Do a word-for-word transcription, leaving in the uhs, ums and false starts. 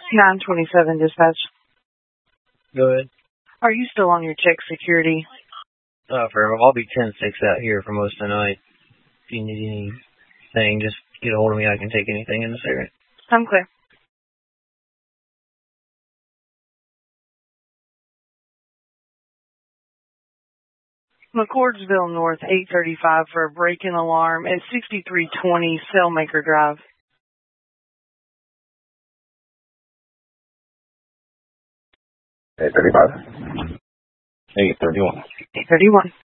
nine twenty-seven dispatch. Go ahead. Are you still on your check security? Uh, forever. I'll be ten six out here for most of the night. If you need anything, just get a hold of me. I can take anything in this area. I'm clear. McCordsville North, eight thirty-five for a break-in alarm at sixty-three twenty Sailmaker Drive. eight thirty-five. eight thirty-one. eight thirty-one.